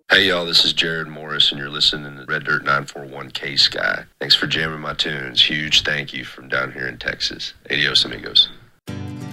Hey y'all, this is Jared Morris, and you're listening to Red Dirt 941 K Sky. Thanks for jamming my tunes. Huge thank you from down here in Texas. Adios, amigos.